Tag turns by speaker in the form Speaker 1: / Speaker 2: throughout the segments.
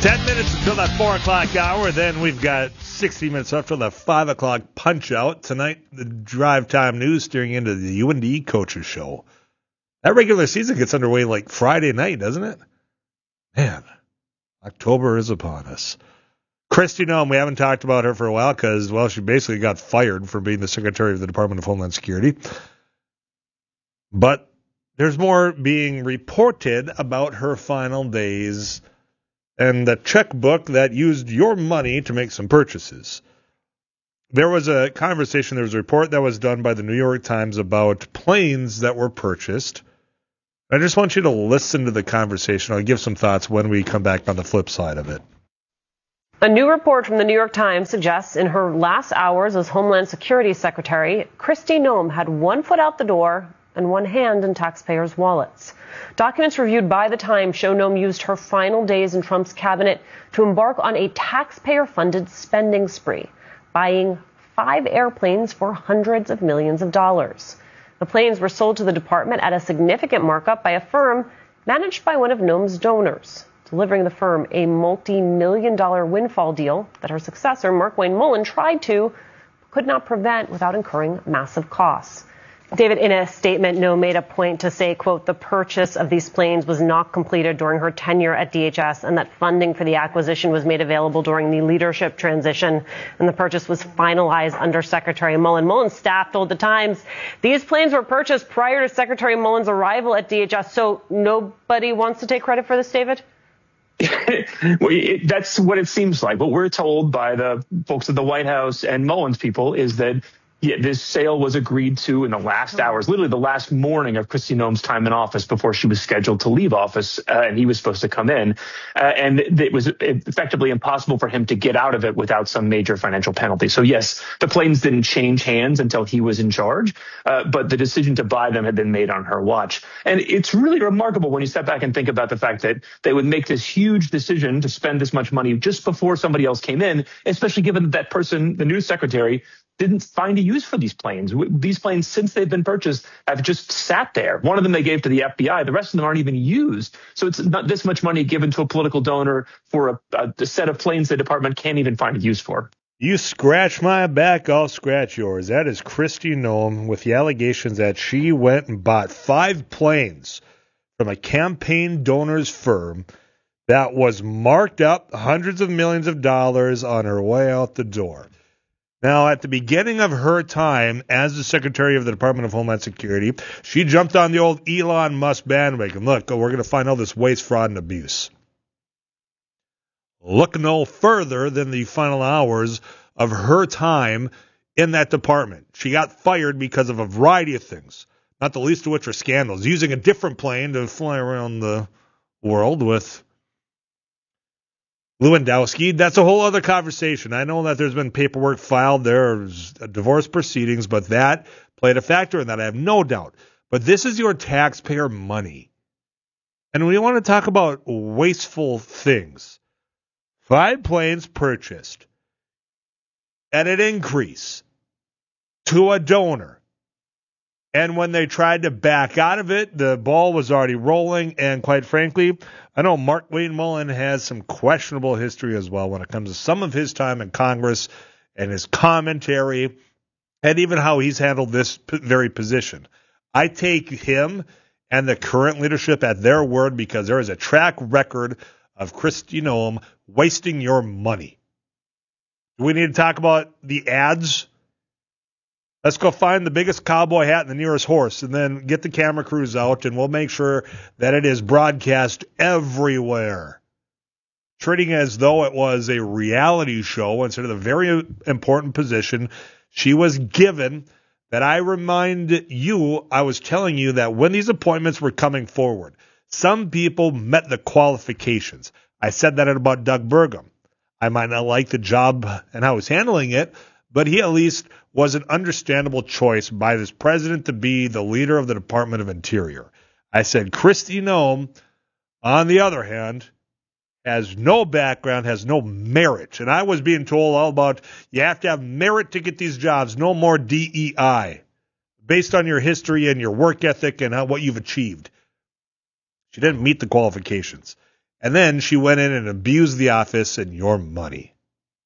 Speaker 1: 10 minutes until that 4 o'clock hour. Then we've got 60 minutes left till the 5 o'clock punch out. Tonight, the drive time news steering into the UND Coaches Show. That regular season gets underway like Friday night, doesn't it? Man, October is upon us. Kristi Noem, we haven't talked about her for a while because, well, she basically got fired for being the Secretary of the Department of Homeland Security. But there's more being reported about her final days and the checkbook that used your money to make some purchases. There was a conversation, there was a report that was done by the New York Times about planes that were purchased. I just want you to listen to the conversation. I'll give some thoughts when we come back on the flip side of it.
Speaker 2: A new report from the New York Times suggests in her last hours as Homeland Security Secretary, Kristi Noem had one foot out the door and one hand in taxpayers' wallets. Documents reviewed by the Times show Noem used her final days in Trump's cabinet to embark on a taxpayer-funded spending spree, buying 5 airplanes for hundreds of millions of dollars. The planes were sold to the department at a significant markup by a firm managed by one of Noem's donors, delivering the firm a multi-million-dollar windfall deal that her successor, Markwayne Mullin, tried to, but could not prevent without incurring massive costs. David, in a statement, Noem made a point to say, quote, the purchase of these planes was not completed during her tenure at DHS and that funding for the acquisition was made available during the leadership transition and the purchase was finalized under Secretary Mullin. Mullin's staff told the Times these planes were purchased prior to Secretary Mullin's arrival at DHS. So nobody wants to take credit for this, David?
Speaker 3: That's what it seems like. What we're told by the folks at the White House and Mullin's people is that this sale was agreed to in the last hours, literally the last morning of Kristi Noem's time in office before she was scheduled to leave office, and he was supposed to come in. And it was effectively impossible for him to get out of it without some major financial penalty. So, yes, the planes didn't change hands until he was in charge, but the decision to buy them had been made on her watch. And it's really remarkable when you step back and think about the fact that they would make this huge decision to spend this much money just before somebody else came in, especially given that person, the new secretary, didn't find a use for these planes. These planes, since they've been purchased, have just sat there. One of them they gave to the FBI. The rest of them aren't even used. So it's not this much money given to a political donor for a set of planes the department can't even find a use for.
Speaker 1: You scratch my back, I'll scratch yours. That is Kristi Noem with the allegations that she went and bought 5 planes from a campaign donor's firm that was marked up hundreds of millions of dollars on her way out the door. Now, at the beginning of her time as the Secretary of the Department of Homeland Security, she jumped on the old Elon Musk bandwagon. Look, we're going to find all this waste, fraud, and abuse. Look no further than the final hours of her time in that department. She got fired because of a variety of things, not the least of which are scandals. Using a different plane to fly around the world with Lewandowski, that's a whole other conversation. I know that there's been paperwork filed, there's divorce proceedings, but that played a factor in that, I have no doubt. But this is your taxpayer money. And we want to talk about wasteful things. 5 planes purchased at an increase to a donor. And when they tried to back out of it, the ball was already rolling. And quite frankly, I know Markwayne Mullin has some questionable history as well when it comes to some of his time in Congress and his commentary and even how he's handled this very position. I take him and the current leadership at their word because there is a track record of Kristi Noem wasting your money. Do we need to talk about the ads? Let's go find the biggest cowboy hat and the nearest horse and then get the camera crews out and we'll make sure that it is broadcast everywhere. Treating as though it was a reality show instead of the very important position she was given that I remind you, I was telling you that when these appointments were coming forward, some people met the qualifications. I said that about Doug Burgum. I might not like the job and how he's handling it, but he at least was an understandable choice by this president to be the leader of the Department of Interior. I said Kristi Noem, on the other hand, has no background, has no merit. And I was being told all about you have to have merit to get these jobs, no more DEI, based on your history and your work ethic and what you've achieved. She didn't meet the qualifications. And then she went in and abused the office and your money.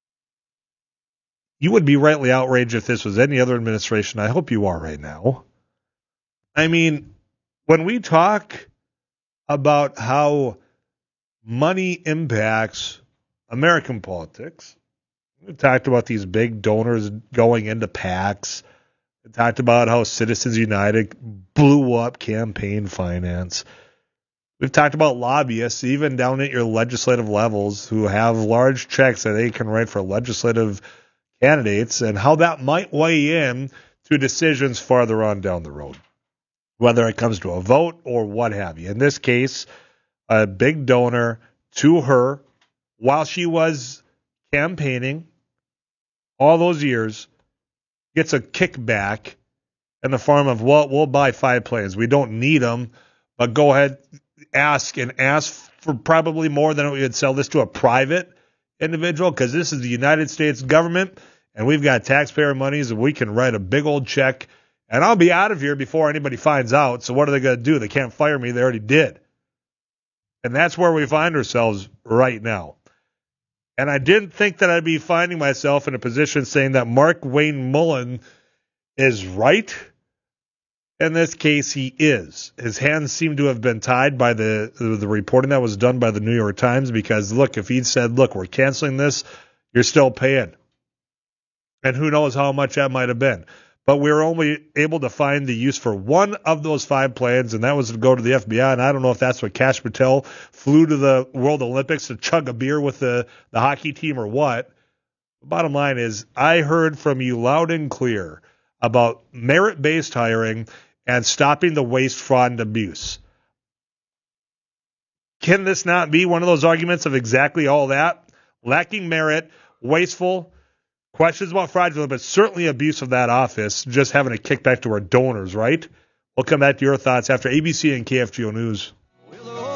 Speaker 1: You would be rightly outraged if this was any other administration. I hope you are right now. I mean, when we talk about how money impacts American politics, we talked about these big donors going into PACs. We talked about how Citizens United blew up campaign finance. We've talked about lobbyists, even down at your legislative levels, who have large checks that they can write for legislative candidates, and how that might weigh in to decisions farther on down the road, whether it comes to a vote or what have you. In this case, a big donor to her while she was campaigning all those years gets a kickback in the form of, well, we'll buy 5 planes. We don't need them, but go ahead, ask for probably more than we would sell this to a private individual, because this is the United States government and we've got taxpayer monies and we can write a big old check and I'll be out of here before anybody finds out. So what are they going to do? They can't fire me. They already did. And that's where we find ourselves right now. And I didn't think that I'd be finding myself in a position saying that Markwayne Mullin is right. In this case, he is. His hands seem to have been tied by the reporting that was done by the New York Times, because, look, if he'd said, look, we're canceling this, you're still paying. And who knows how much that might have been. But we were only able to find the use for one of those 5 planes, and that was to go to the FBI. And I don't know if that's what Kash Patel flew to the World Olympics to chug a beer with the hockey team or what. The bottom line is, I heard from you loud and clear about merit-based hiring and stopping the waste, fraud, and abuse. Can this not be one of those arguments of exactly all that? Lacking merit, wasteful, questions about fraudulent, but certainly abuse of that office, just having a kickback to our donors, right? We'll come back to your thoughts after ABC and KFGO News.